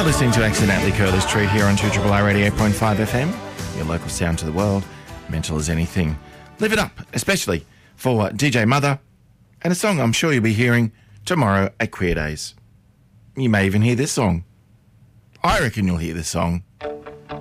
You're listening to Accidentally Curly's Treat here on 2RRR Radio 8.5 FM, your local sound to the world, mental as anything. Live it up, especially for DJ Mother, and a song I'm sure you'll be hearing tomorrow at Queer Days. You may even hear this song. I reckon you'll hear this song.